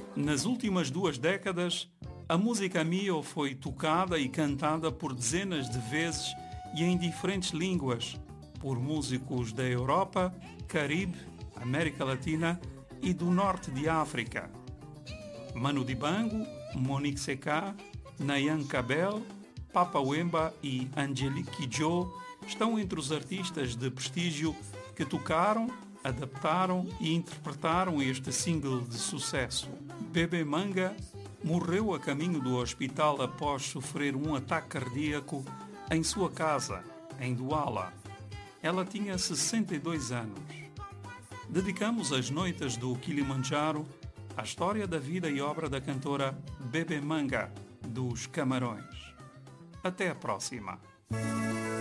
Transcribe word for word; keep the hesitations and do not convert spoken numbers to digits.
Nas últimas duas décadas, a música Mio foi tocada e cantada por dezenas de vezes e em diferentes línguas, por músicos da Europa, Caribe, América Latina e do Norte de África. Manu Dibango, Monique Seca, Nayan Cabel, Papa Wemba e Angelique Kidjo estão entre os artistas de prestígio que tocaram, adaptaram e interpretaram este single de sucesso. Bebe Manga morreu a caminho do hospital após sofrer um ataque cardíaco em sua casa, em Douala. Ela tinha sessenta e dois anos. Dedicamos as noites do Kilimanjaro à história da vida e obra da cantora Bebe Manga, dos Camarões. Até a próxima.